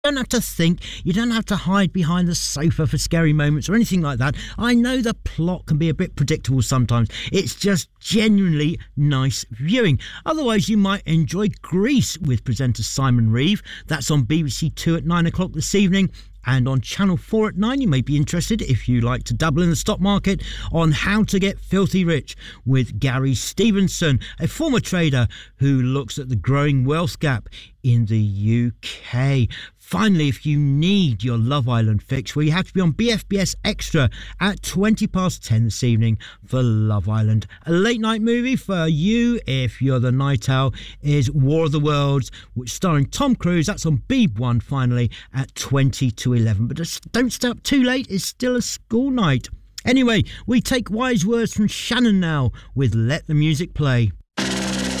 don't have to think, you don't have to hide behind the sofa for scary moments or anything like that. I know the plot can be a bit predictable sometimes. It's just genuinely nice viewing. Otherwise, you might enjoy Grease with presenter Simon Reeve. That's on BBC Two at 9 o'clock this evening. And on Channel 4 at 9, you may be interested, if you like to dabble in the stock market, on How to Get Filthy Rich with Gary Stevenson, a former trader who looks at the growing wealth gap in the UK. Finally, if you need your Love Island fix, well, you have to be on BFBS Extra at 10:20 this evening for Love Island. A late night movie for you, if you're the night owl, is War of the Worlds, which starring Tom Cruise. That's on Beeb One finally at 20:11. But just don't stay up too late. It's still a school night. Anyway, we take wise words from Shannon now with Let the Music Play.